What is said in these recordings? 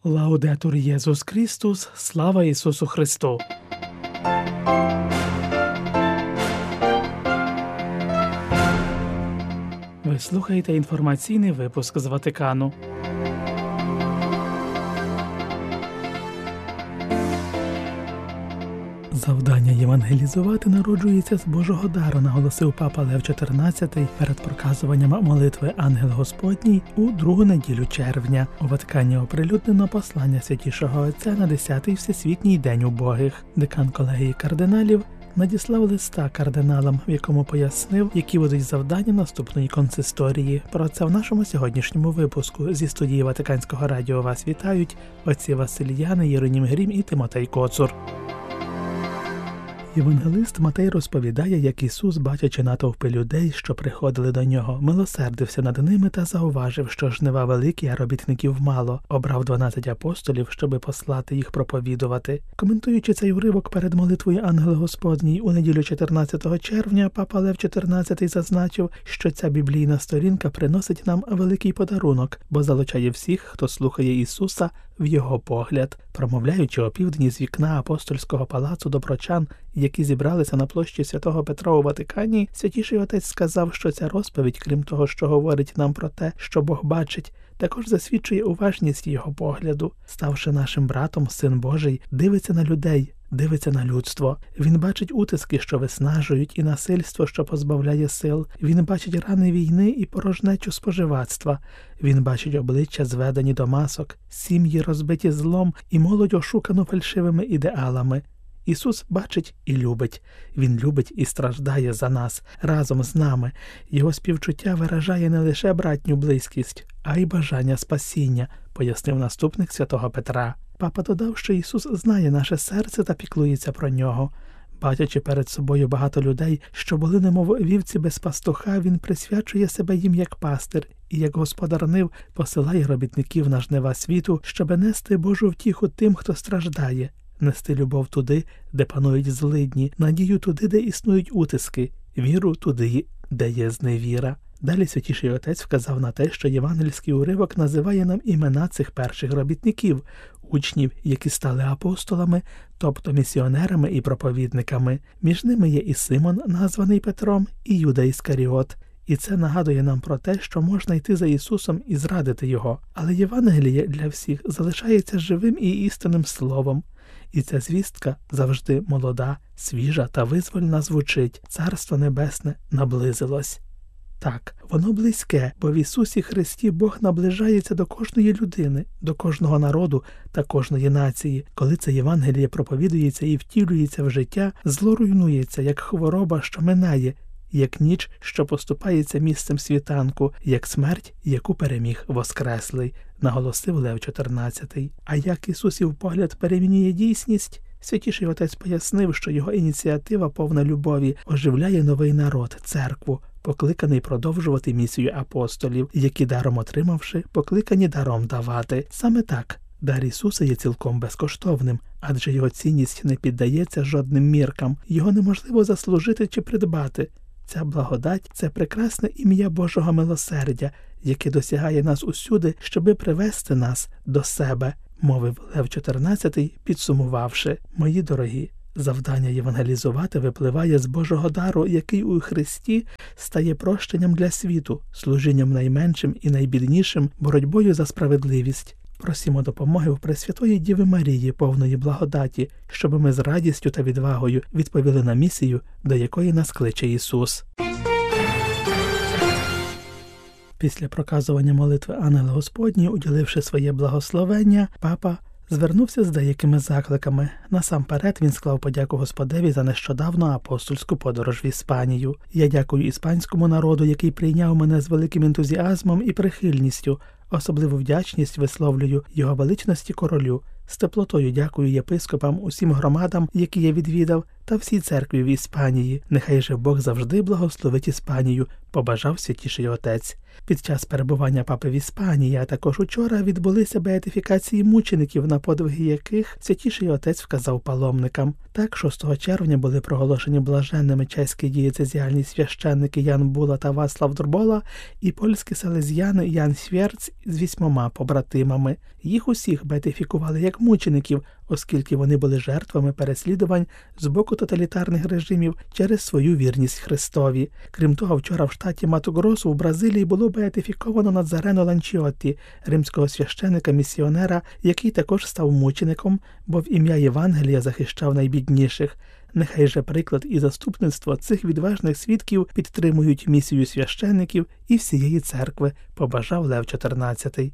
Лаудетур Єсус Христос, слава Ісусу Христу! Ви слухаєте інформаційний випуск з Ватикану. Завдання євангелізувати народжується з Божого дару, наголосив папа Лев XIV перед проказуванням молитви «Ангел Господній» у другу неділю червня. У Ватикані оприлюднено послання Святішого Отця на 10-й Всесвітній день убогих. Декан колегії кардиналів надіслав листа кардиналам, в якому пояснив, які будуть завдання наступної консисторії. Про це в нашому сьогоднішньому випуску. Зі студії Ватиканського радіо вас вітають отці Василь Яни, Єронім Грім і Тимотей Коцур. Євангелист Матей розповідає, як Ісус, бачачи натовпи людей, що приходили до Нього, милосердився над ними та зауважив, що жнива великі, а робітників мало. Обрав 12 апостолів, щоби послати їх проповідувати. Коментуючи цей уривок перед молитвою «Ангел Господній» у неділю 14 червня, папа Лев XIV зазначив, що ця біблійна сторінка приносить нам великий подарунок, бо залучає всіх, хто слухає Ісуса, в Його погляд. Промовляючи опівдні з вікна апостольського палацу до прочан, які зібралися на площі Святого Петра у Ватикані, Святіший Отець сказав, що ця розповідь, крім того, що говорить нам про те, що Бог бачить, також засвідчує уважність Його погляду. Ставши нашим братом, Син Божий дивиться на людей, дивиться на людство. Він бачить утиски, що виснажують, і насильство, що позбавляє сил. Він бачить рани війни і порожнечу споживацтва. Він бачить обличчя, зведені до масок, сім'ї, розбиті злом, і молодь, ошукану фальшивими ідеалами. Ісус бачить і любить. Він любить і страждає за нас, разом з нами. Його співчуття виражає не лише братню близькість, а й бажання спасіння, пояснив наступник Святого Петра. Папа додав, що Ісус знає наше серце та піклується про нього. Бачачи перед собою багато людей, що були немов вівці без пастуха, Він присвячує себе їм як пастир і як господар нив посилає робітників на жнива світу, щоби нести Божу втіху тим, хто страждає, нести любов туди, де панують злидні, надію туди, де існують утиски, віру туди, де є зневіра. Далі Святіший Отець вказав на те, що євангельський уривок називає нам імена цих перших робітників, учнів, які стали апостолами, тобто місіонерами і проповідниками. Між ними є і Симон, названий Петром, і Юда Іскаріот. І це нагадує нам про те, що можна йти за Ісусом і зрадити Його. Але Євангеліє для всіх залишається живим і істинним словом. І ця звістка завжди молода, свіжа та визвольна звучить. Царство Небесне наблизилось. Так, воно близьке, бо в Ісусі Христі Бог наближається до кожної людини, до кожного народу та кожної нації. Коли це Євангеліє проповідується і втілюється в життя, зло руйнується, як хвороба, що минає, як ніч, що поступається місцем світанку, як смерть, яку переміг Воскреслий, наголосив Лев XIV. А як Ісусів погляд перемінює дійсність? Святіший Отець пояснив, що його ініціатива, повна любові, оживляє новий народ, церкву, покликаний продовжувати місію апостолів, які, даром отримавши, покликані даром давати. Саме так, дар Ісуса є цілком безкоштовним, адже його цінність не піддається жодним міркам, його неможливо заслужити чи придбати. Ця благодать – це прекрасне ім'я Божого милосердя, яке досягає нас усюди, щоби привести нас до себе, мовив Лев XIV, підсумувавши: «Мої дорогі, завдання євангелізувати випливає з Божого дару, який у Христі стає прощенням для світу, служінням найменшим і найбіднішим, боротьбою за справедливість. Просимо допомоги в Пресвятої Діви Марії, повної благодаті, щоб ми з радістю та відвагою відповіли на місію, до якої нас кличе Ісус». Після проказування молитви «Ангел Господній», уділивши своє благословення, папа звернувся з деякими закликами. Насамперед він склав подяку Господеві за нещодавну апостольську подорож в Іспанію. «Я дякую іспанському народу, який прийняв мене з великим ентузіазмом і прихильністю. Особливу вдячність висловлюю його величності королю. З теплотою дякую єпископам, усім громадам, які я відвідав, та всій церкві в Іспанії. Нехай же Бог завжди благословить Іспанію», – побажав Святіший Отець. Під час перебування папи в Іспанії, а також учора, відбулися беатифікації мучеників, на подвиги яких Святіший Отець вказав паломникам. Так, 6 червня були проголошені блаженними чеські дієцезіальні священники Ян Була та Вацлав Дурбола і польські селезіяни Ян Свєрц з 8 побратимами. Їх усіх беатифікували як мучеників, оскільки вони були жертвами переслідувань з боку тоталітарних режимів через свою вірність Христові. Крім того, вчора в штаті Мату-Гросу в Бразилії було беатифіковано Надзарено Ланчіотті, римського священика-місіонера, який також став мучеником, бо в ім'я Євангелія захищав найбідніших. Нехай же приклад і заступництво цих відважних свідків підтримують місію священників і всієї церкви, побажав Лев XIV.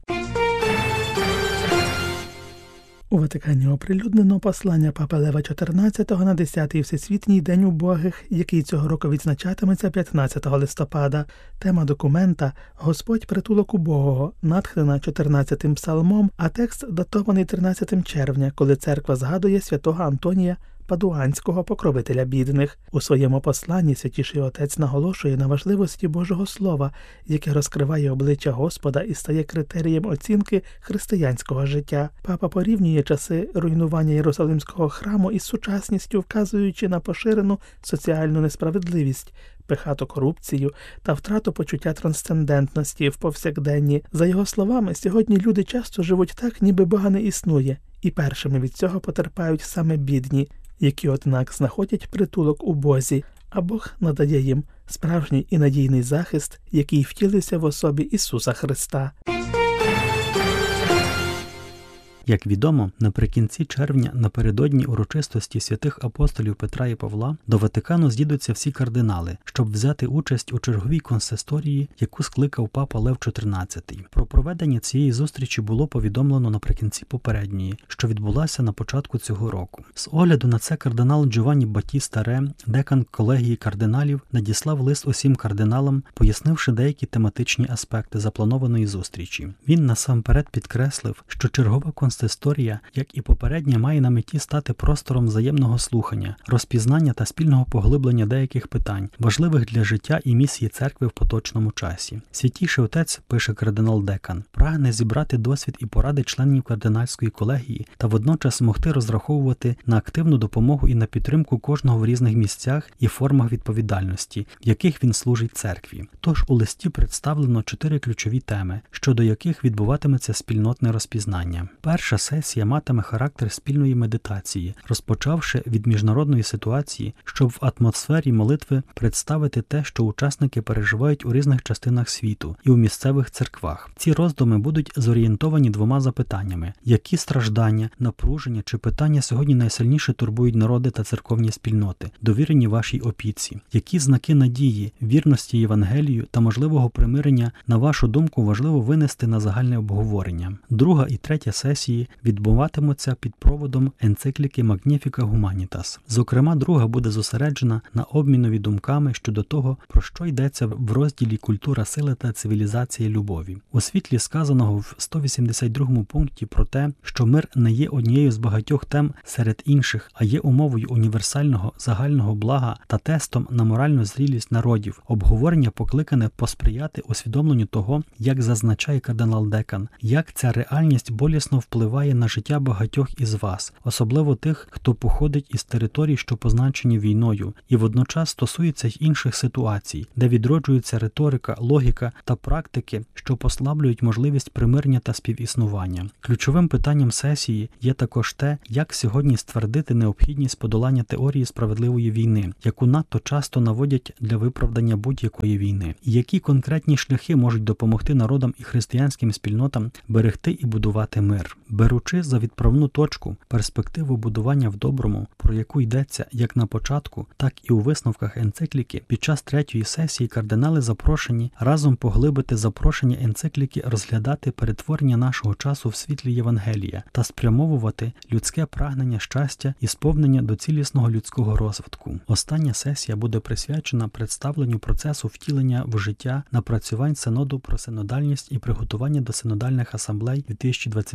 У Ватикані оприлюднено послання папи Лева XIV на 10-й Всесвітній день убогих, який цього року відзначатиметься 15 листопада. Тема документа «Господь притулок убогого», натхнена 14-м псалмом, а текст датований 13 червня, коли церква згадує святого Антонія Падуанського, покровителя бідних. У своєму посланні Святіший Отець наголошує на важливості Божого Слова, яке розкриває обличчя Господа і стає критерієм оцінки християнського життя. Папа порівнює часи руйнування Єрусалимського храму із сучасністю, вказуючи на поширену соціальну несправедливість, пихату корупцію та втрату почуття трансцендентності в повсякденні. За його словами, сьогодні люди часто живуть так, ніби Бога не існує, і першими від цього потерпають саме бідні, які, однак, знаходять притулок у Бозі, а Бог надає їм справжній і надійний захист, який втілився в особі Ісуса Христа. Як відомо, наприкінці червня, напередодні урочистості святих апостолів Петра і Павла, до Ватикану з'їдуться всі кардинали, щоб взяти участь у черговій консисторії, яку скликав папа Лев XIV. Про проведення цієї зустрічі було повідомлено наприкінці попередньої, що відбулася на початку цього року. З огляду на це кардинал Джованні Батіста Ре, декан колегії кардиналів, надіслав лист усім кардиналам, пояснивши деякі тематичні аспекти запланованої зустрічі. Він насамперед підкреслив, що чергова консисторія, як і попередня, має на меті стати простором взаємного слухання, розпізнання та спільного поглиблення деяких питань, важливих для життя і місії церкви в поточному часі. Святіший Отець, пише кардинал Декан, прагне зібрати досвід і поради членів кардинальської колегії та водночас змогти розраховувати на активну допомогу і на підтримку кожного в різних місцях і формах відповідальності, в яких він служить церкві. Тож у листі представлено 4 ключові теми, щодо яких відбуватиметься спільнотне розпізнання. Перша сесія матиме характер спільної медитації, розпочавши від міжнародної ситуації, щоб в атмосфері молитви представити те, що учасники переживають у різних частинах світу і у місцевих церквах. Ці роздуми будуть зорієнтовані 2 запитаннями: які страждання, напруження чи питання сьогодні найсильніше турбують народи та церковні спільноти, довірені вашій опіці? Які знаки надії, вірності Євангелію та можливого примирення, на вашу думку, важливо винести на загальне обговорення? Друга і третя сесії відбуватимуться під проводом енцикліки Magnificat Humanitas. Зокрема, друга буде зосереджена на обмінові думками щодо того, про що йдеться в розділі «Культура сили та цивілізація любові». У світлі сказаного в 182 пункті про те, що мир не є однією з багатьох тем серед інших, а є умовою універсального загального блага та тестом на моральну зрілість народів, обговорення покликане посприяти усвідомленню того, як зазначає кардинал Декан, як ця реальність болісно впливає на життя багатьох із вас, особливо тих, хто походить із територій, що позначені війною, і водночас стосується й інших ситуацій, де відроджується риторика, логіка та практики, що послаблюють можливість примирення та співіснування. Ключовим питанням сесії є також те, як сьогодні ствердити необхідність подолання теорії справедливої війни, яку надто часто наводять для виправдання будь-якої війни, і які конкретні шляхи можуть допомогти народам і християнським спільнотам берегти і будувати мир. Беручи за відправну точку перспективу будування в доброму, про яку йдеться як на початку, так і у висновках енцикліки, під час 3-ї сесії кардинали запрошені разом поглибити запрошення енцикліки розглядати перетворення нашого часу в світлі Євангелія та спрямовувати людське прагнення щастя і сповнення до цілісного людського розвитку. Остання сесія буде присвячена представленню процесу втілення в життя напрацювань Синоду про синодальність і приготування до синодальних асамблей 2027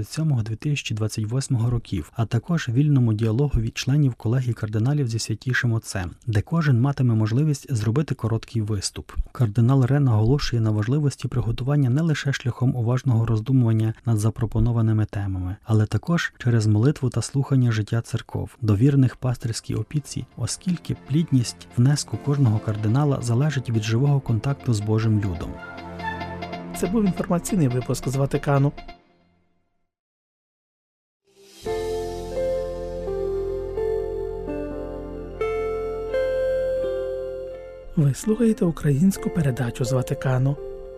протягом 2028 років, а також вільному діалогові членів колегії кардиналів зі Святішим Отцем, де кожен матиме можливість зробити короткий виступ. Кардинал Ре наголошує на важливості приготування не лише шляхом уважного роздумування над запропонованими темами, але також через молитву та слухання життя церков, довірених пастирській опіці, оскільки плідність внеску кожного кардинала залежить від живого контакту з Божим людом. Це був інформаційний випуск з Ватикану. Ви слухаєте українську передачу з Ватикану.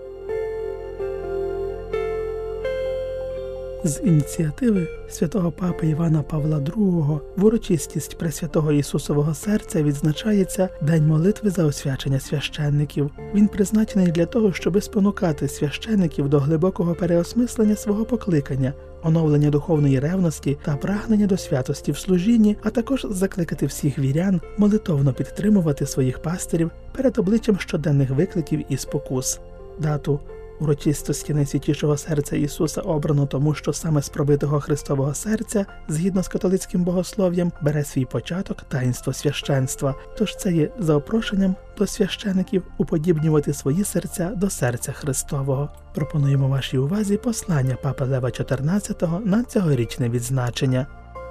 З ініціативи святого Папи Івана Павла II в урочистість Пресвятого Ісусового Серця відзначається День молитви за освячення священників. Він призначений для того, щоби спонукати священників до глибокого переосмислення свого покликання, оновлення духовної ревності та прагнення до святості в служінні, а також закликати всіх вірян молитовно підтримувати своїх пастирів перед обличчям щоденних викликів і спокус. Дату урочистості Найсвятішого Серця Ісуса обрано тому, що саме з пробитого Христового серця, згідно з католицьким богослов'ям, бере свій початок таїнство священства. Тож це є запрошенням до священиків уподібнювати свої серця до серця Христового. Пропонуємо вашій увазі послання Папи Лева XIV на цьогорічне відзначення.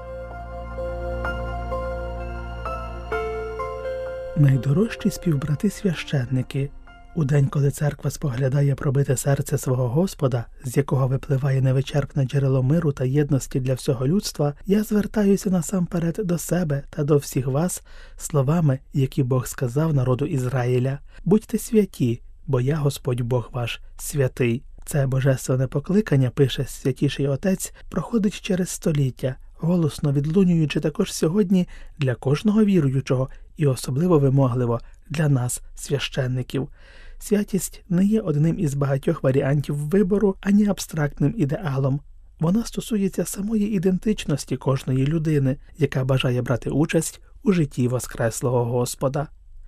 Найдорожчі співбрати священники. У день, коли церква споглядає пробите серце свого Господа, з якого випливає невичерпне джерело миру та єдності для всього людства, я звертаюся насамперед до себе та до всіх вас словами, які Бог сказав народу Ізраїля. «Будьте святі, бо я, Господь Бог ваш, святий». Це божественне покликання, пише Святіший Отець, проходить через століття, голосно відлунюючи також сьогодні для кожного віруючого і особливо вимогливо для нас, священників. Святість не є одним із багатьох варіантів вибору, ані абстрактним ідеалом. Вона стосується самої ідентичності кожної людини, яка бажає брати участь у житті Воскреслого Господа.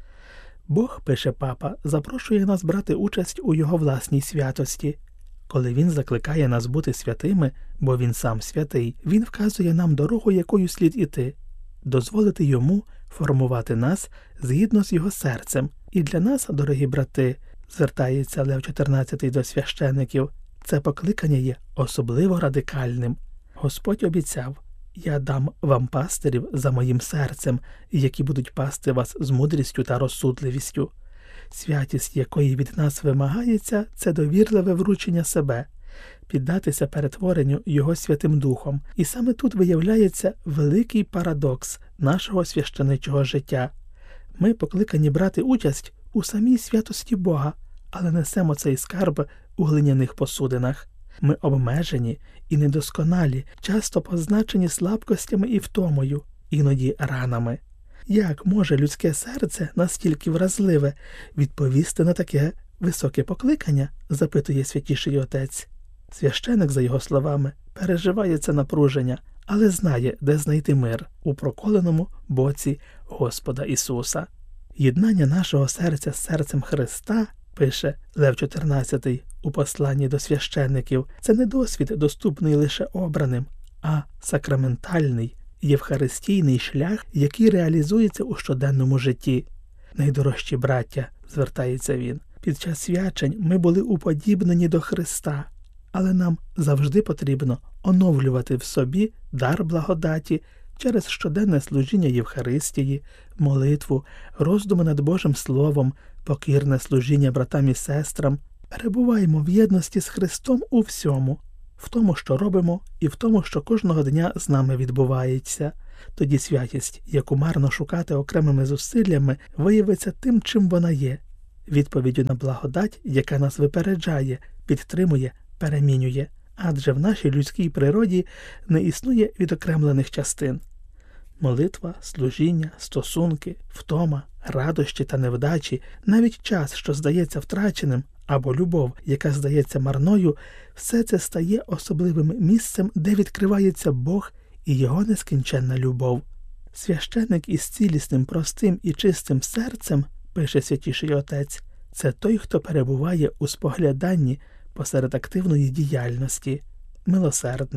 Бог, пише Папа, запрошує нас брати участь у Його власній святості. Коли Він закликає нас бути святими, бо Він сам святий, Він вказує нам дорогу, якою слід іти, дозволити Йому формувати нас згідно з Його серцем. І для нас, дорогі брати, звертається Лев XIV до священиків, це покликання є особливо радикальним. Господь обіцяв: «Я дам вам пастирів за моїм серцем, які будуть пасти вас з мудрістю та розсудливістю». Святість, якої від нас вимагається, це довірливе вручення себе, піддатися перетворенню Його Святим Духом. І саме тут виявляється великий парадокс нашого священичого життя. Ми покликані брати участь у самій святості Бога, але несемо цей скарб у глиняних посудинах. Ми обмежені і недосконалі, часто позначені слабкостями і втомою, іноді ранами. Як може людське серце, настільки вразливе, відповісти на таке високе покликання, запитує Святіший Отець. Священик, за його словами, переживає це напруження, але знає, де знайти мир – у проколеному боці Господа Ісуса. Єднання нашого серця з серцем Христа, пише Лев XIV у посланні до священників, це не досвід, доступний лише обраним, а сакраментальний, євхаристійний шлях, який реалізується у щоденному житті. Найдорожчі браття, звертається він, під час свячень ми були уподібнені до Христа, але нам завжди потрібно оновлювати в собі дар благодаті через щоденне служіння Євхаристії, молитву, роздуми над Божим Словом, покірне служіння братам і сестрам. Перебуваємо в єдності з Христом у всьому, в тому, що робимо, і в тому, що кожного дня з нами відбувається. Тоді святість, яку марно шукати окремими зусиллями, виявиться тим, чим вона є – відповіддю на благодать, яка нас випереджає, підтримує, перемінює. Адже в нашій людській природі не існує відокремлених частин. Молитва, служіння, стосунки, втома, радощі та невдачі, навіть час, що здається втраченим, або любов, яка здається марною, все це стає особливим місцем, де відкривається Бог і Його нескінченна любов. Священик із цілісним, простим і чистим серцем, пише Святіший Отець, це той, хто перебуває у спогляданні посеред активної діяльності, милосердний,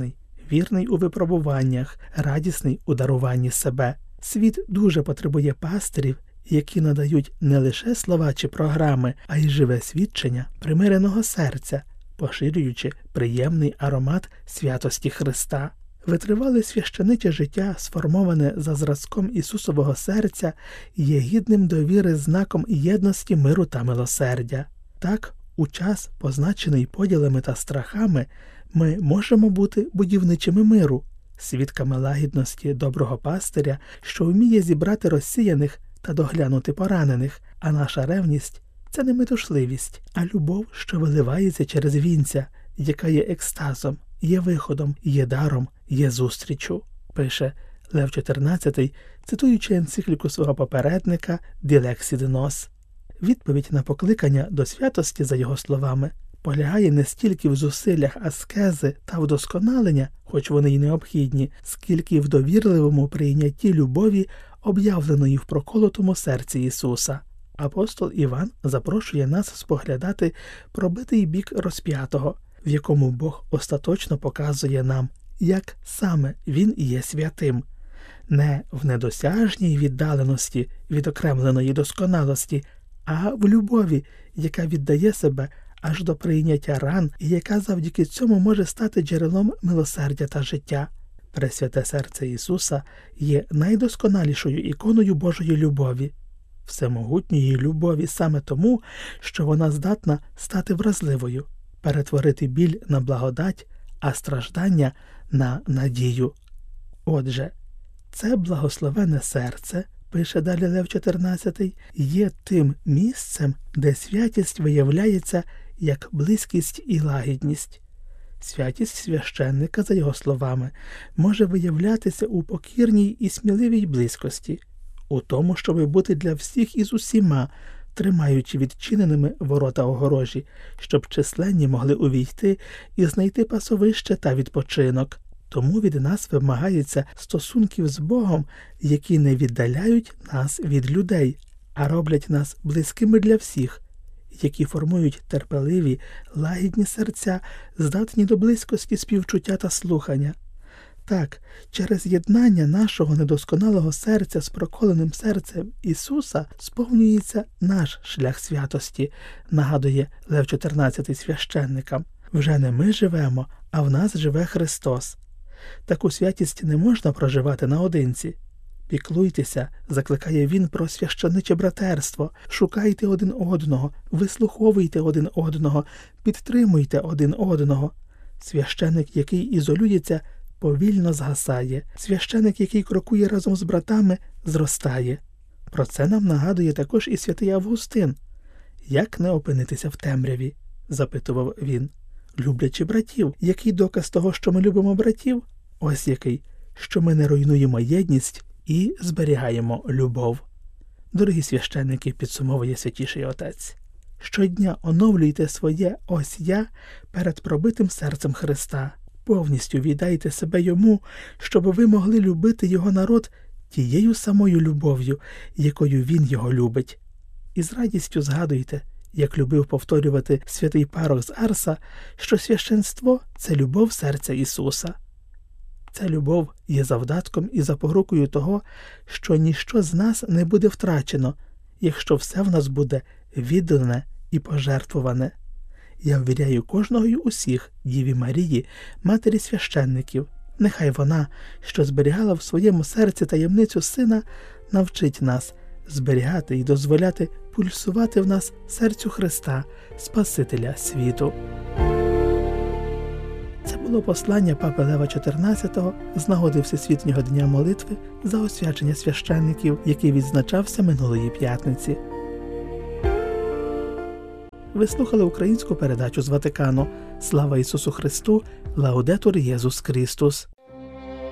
вірний у випробуваннях, радісний у даруванні себе. Світ дуже потребує пастирів, які надають не лише слова чи програми, а й живе свідчення примиреного серця, поширюючи приємний аромат святості Христа. Витривале священиче життя, сформоване за зразком Ісусового серця, є гідним довіри знаком єдності, миру та милосердя. Так, у час, позначений поділами та страхами, ми можемо бути будівничими миру, свідками лагідності доброго пастиря, що вміє зібрати розсіяних та доглянути поранених, а наша ревність – це не метушливість, а любов, що виливається через вінця, яка є екстазом, є виходом, є даром, є зустрічю, пише Лев XIV, цитуючи енцикліку свого попередника «Ділексіднос». Відповідь на покликання до святості, за його словами, полягає не стільки в зусиллях аскези та вдосконалення, хоч вони й необхідні, скільки в довірливому прийнятті любові, об'явленої в проколотому серці Ісуса. Апостол Іван запрошує нас споглядати пробитий бік розп'ятого, в якому Бог остаточно показує нам, як саме Він є святим. Не в недосяжній віддаленості від окремленої досконалості, а в любові, яка віддає себе аж до прийняття ран і яка завдяки цьому може стати джерелом милосердя та життя. Пресвяте серце Ісуса є найдосконалішою іконою Божої любові, всемогутньої любові саме тому, що вона здатна стати вразливою, перетворити біль на благодать, а страждання на надію. Отже, це благословенне серце, пише далі Лев XIV, є тим місцем, де святість виявляється як близькість і лагідність. Святість священника, за його словами, може виявлятися у покірній і сміливій близькості, у тому, щоби бути для всіх і з усіма, тримаючи відчиненими ворота огорожі, щоб численні могли увійти і знайти пасовище та відпочинок. Тому від нас вимагається стосунків з Богом, які не віддаляють нас від людей, а роблять нас близькими для всіх, які формують терпеливі, лагідні серця, здатні до близькості, співчуття та слухання. Так, через єднання нашого недосконалого серця з проколеним серцем Ісуса сповнюється наш шлях святості, нагадує Лев XIV священникам. Вже не ми живемо, а в нас живе Христос. Таку святість не можна проживати наодинці. Піклуйтеся, закликає він, про священиче братерство, шукайте один одного, вислуховуйте один одного, підтримуйте один одного. Священик, який ізолюється, повільно згасає. Священик, який крокує разом з братами, зростає. Про це нам нагадує також і святий Августин. «Як не опинитися в темряві?» – запитував він. «Люблячи братів. Який доказ того, що ми любимо братів? Ось який, що ми не руйнуємо єдність і зберігаємо любов». Дорогі священники, підсумовує Святіший Отець, щодня оновлюйте своє «ось я» перед пробитим серцем Христа. Повністю віддайте себе Йому, щоб ви могли любити Його народ тією самою любов'ю, якою Він його любить. І з радістю згадуйте, як любив повторювати святий Парох з Арса, що священство – це любов серця Ісуса. Ця любов є завдатком і запорукою того, що ніщо з нас не буде втрачено, якщо все в нас буде віддане і пожертвуване. Я ввіряю кожного й усіх Діві Марії, матері священників. Нехай вона, що зберігала в своєму серці таємницю Сина, навчить нас зберігати і дозволяти пульсувати в нас серцю Христа, Спасителя світу. Це було послання папи Лева XIV з нагоди Всесвітнього дня молитви за освячення священників, який відзначався минулої п'ятниці. Ви слухали українську передачу з Ватикану. Слава Ісусу Христу! Лаудетур Єсус Христос!